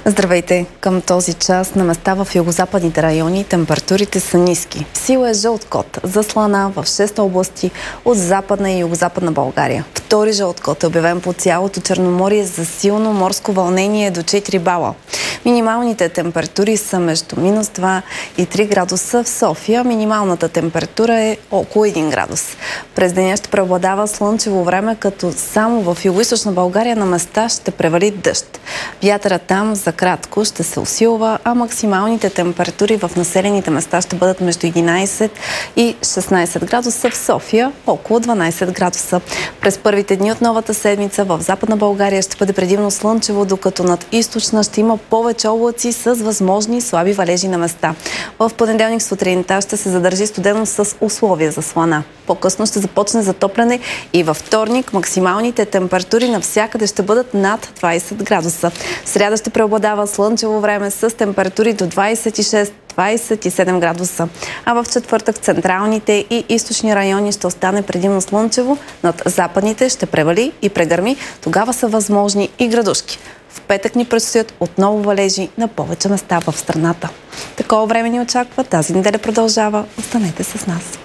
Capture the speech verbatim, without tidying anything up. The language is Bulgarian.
Здравейте! Към този час на места в югозападните райони температурите са ниски. В сила е жълт код за слана в шест области от западна и югозападна България. Втори жълт код е обявен по цялото Черноморие за силно морско вълнение до четири бала. Минималните температури са между минус два и три градуса в София. Минималната температура е около един градус. През деня ще преобладава слънчево време, като само в югоизточна България на места ще превали дъжд. Вятърът там за кратко ще се усилва, а максималните температури в населените места ще бъдат между единайсет и шестнайсет градуса, в София около дванайсет градуса. През първите дни от новата седмица в Западна България ще бъде предимно слънчево, докато над източна ще има повече облаци с възможни слаби валежи на места. В понеделник сутринта ще се задържи студено с условия за слана. По-късно ще започне затопляне и във вторник максималните температури навсякъде ще бъдат над двайсет градуса. В сряда ще преобладава слънчево време с температури до двайсет и шест до двайсет и седем градуса. А в четвъртък в централните и източни райони ще остане предимно слънчево, над западните ще превали и прегърми, тогава са възможни и градушки. В петък ни предстоят отново валежи на повече места в страната. Такова време ни очаква, тази неделя продължава. Останете с нас.